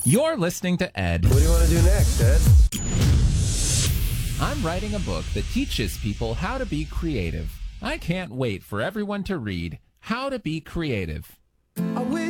You're listening to Ed. What do you want to do next, Ed? I'm writing a book that teaches people how to be creative. I can't wait for everyone to read How to Be Creative.